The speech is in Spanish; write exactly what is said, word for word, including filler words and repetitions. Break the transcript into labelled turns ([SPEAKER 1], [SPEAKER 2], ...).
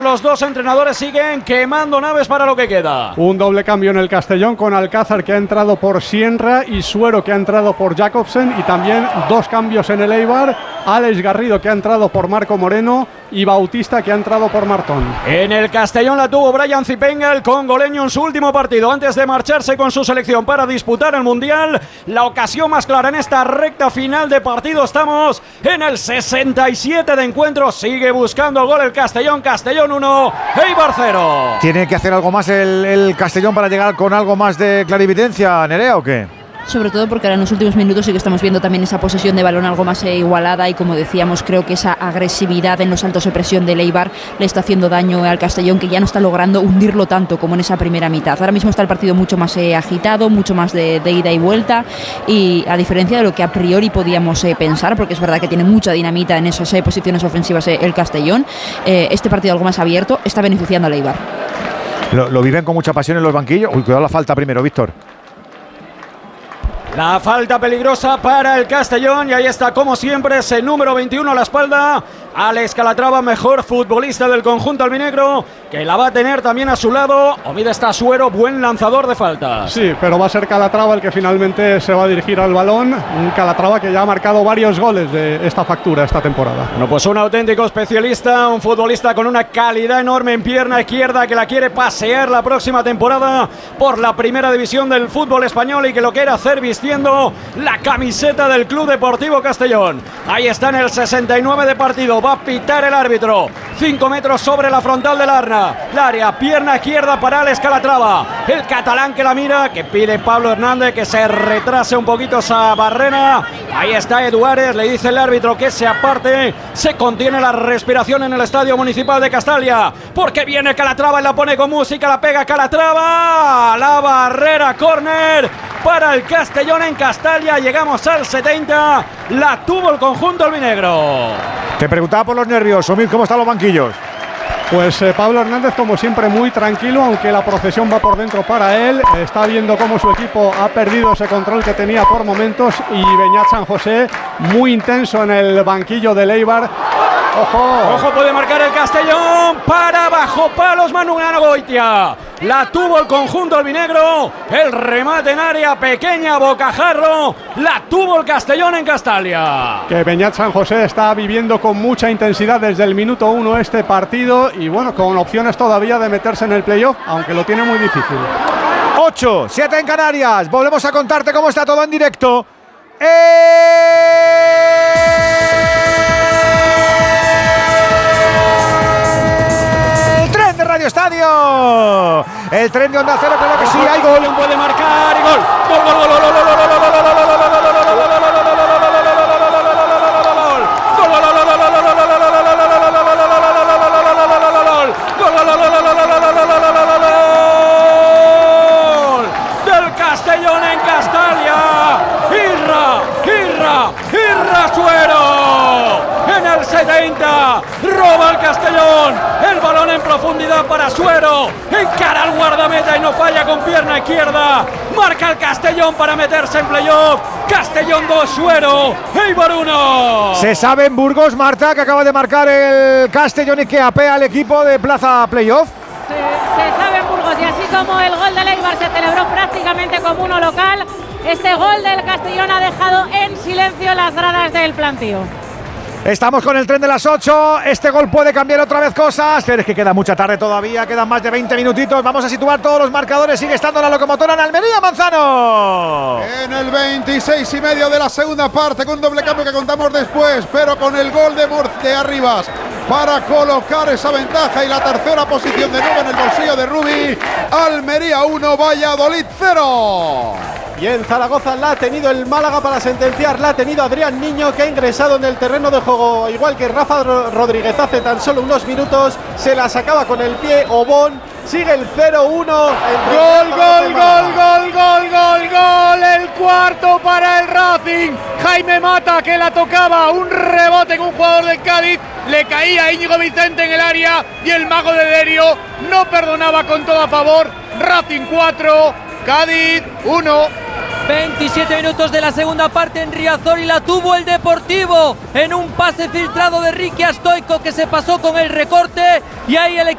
[SPEAKER 1] Los dos entrenadores siguen quemando naves para lo que queda.
[SPEAKER 2] Un doble cambio en el Castellón con Alcázar, que ha entrado por Sienra, y Suero, que ha entrado por Jacobsen, y también dos cambios en el Eibar: Alex Garrido, que ha entrado por Marco Moreno, y Bautista, que ha entrado por Martón.
[SPEAKER 1] En el Castellón la tuvo Brian Zipenga, el congoleño, en su último partido antes de marcharse con su selección para disputar el Mundial. La ocasión más clara en esta recta final de partido. Estamos en el sesenta y siete de encuentro. Sigue buscando el gol el Castellón. Castellón uno, Eibar cero.
[SPEAKER 3] ¿Tiene que hacer algo más el, el Castellón para llegar con algo más de clarividencia, Nerea, o qué?
[SPEAKER 4] Sobre todo porque ahora en los últimos minutos sí que estamos viendo también esa posesión de balón algo más igualada, y como decíamos, creo que esa agresividad en los saltos de presión del Eibar le está haciendo daño al Castellón, que ya no está logrando hundirlo tanto como en esa primera mitad. Ahora mismo está el partido mucho más eh, agitado, mucho más de, de ida y vuelta, y a diferencia de lo que a priori podíamos eh, pensar, porque es verdad que tiene mucha dinamita en esas eh, posiciones ofensivas eh, el Castellón, eh, este partido algo más abierto está beneficiando al Eibar.
[SPEAKER 3] Lo, lo viven con mucha pasión en los banquillos. Uy, cuidado la falta primero, Víctor.
[SPEAKER 1] La falta peligrosa para el Castellón, y ahí está, como siempre, ese número veintiuno a la espalda. Alex Calatrava, mejor futbolista del conjunto albinegro, que la va a tener también a su lado. Omid está Suero, buen lanzador de faltas.
[SPEAKER 2] Sí, pero va a ser Calatrava el que finalmente se va a dirigir al balón. Un Calatrava que ya ha marcado varios goles de esta factura esta temporada.
[SPEAKER 1] Bueno, pues un auténtico especialista, un futbolista con una calidad enorme en pierna izquierda, que la quiere pasear la próxima temporada por la primera división del fútbol español, y que lo quiere hacer vistiendo la camiseta del Club Deportivo Castellón. Ahí está en el sesenta y nueve de partido. Va a pitar el árbitro. cinco metros sobre la frontal del Arna. El área, pierna izquierda para Alex Calatrava. El catalán que la mira, que pide Pablo Hernández que se retrase un poquito esa barrera. Ahí está Eduárez, le dice el árbitro que se aparte. Se contiene la respiración en el Estadio Municipal de Castalia, porque viene Calatrava y la pone con música, la pega Calatrava. La barrera, córner para el Castellón en Castalia. Llegamos al setenta. La tuvo el conjunto albinegro.
[SPEAKER 3] Te preguntaba por los nervios, Omid, ¿cómo están los banquillos?
[SPEAKER 2] Pues eh, Pablo Hernández, como siempre, muy tranquilo, aunque la procesión va por dentro para él. Está viendo cómo su equipo ha perdido ese control que tenía por momentos, y Beñat San José muy intenso en el banquillo del Eibar. ¡Ojo!
[SPEAKER 1] ¡Ojo! Puede marcar el Castellón. Para bajo palos Manu Goitia. La tuvo el conjunto albinegro. El remate en área pequeña, bocajarro. La tuvo el Castellón en Castalia.
[SPEAKER 2] Que Beñat San José está viviendo con mucha intensidad desde el minuto uno este partido, y bueno, con opciones todavía de meterse en el playoff, aunque lo tiene muy difícil.
[SPEAKER 3] ocho, siete en Canarias. Volvemos a contarte cómo está todo en directo. ¡Eh! Radio Estadio, el tren de Onda Cero, creo que sí, hay gol.
[SPEAKER 1] Puede marcar y gol. Gol, gol, gol, gol, gol, gol, gol, gol, gol, gol, del Castellón en Castalia. Irra, Irra, Irra Suero. En el setenta, roba el Castellón, el balón en profundidad para Suero, encara al guardameta y no falla con pierna izquierda. Marca el Castellón para meterse en playoff. Castellón dos, Suero, Eibar uno.
[SPEAKER 3] Se sabe en Burgos, Marta, que acaba de marcar el Castellón y que apea al equipo de plaza playoff.
[SPEAKER 5] Se, se sabe en Burgos, y así como el gol del Eibar se celebró prácticamente como uno local, este gol del Castellón ha dejado en silencio las gradas del plantío.
[SPEAKER 3] Estamos con el tren de las ocho. Este gol puede cambiar otra vez cosas, pero es que queda mucha tarde todavía. Quedan más de veinte minutitos. Vamos a situar todos los marcadores. Sigue estando la locomotora en Almería, Manzano.
[SPEAKER 6] En el veintiséis y medio de la segunda parte, con un doble cambio que contamos después, pero con el gol de, Mur de Arribas para colocar esa ventaja y la tercera posición de nuevo en el bolsillo de Rubi. Almería uno, Valladolid cero.
[SPEAKER 7] Y en Zaragoza la ha tenido el Málaga para sentenciar, la ha tenido Adrián Niño, que ha ingresado en el terreno de juego, igual que Rafa Rodríguez hace tan solo unos minutos. Se la sacaba con el pie Obón. Sigue el cero uno.
[SPEAKER 8] Gol, gol, gol, gol, gol, gol, gol. El cuarto para el Racing. Jaime Mata, que la tocaba. Un rebote con un jugador del Cádiz. Le caía a Íñigo Vicente en el área. Y el mago de Derio no perdonaba, con todo a favor. Racing cuatro, Cádiz uno.
[SPEAKER 9] veintisiete minutos de la segunda parte en Riazor, y la tuvo el Deportivo en un pase filtrado de Ricky Stoico, que se pasó con el recorte, y ahí el equipo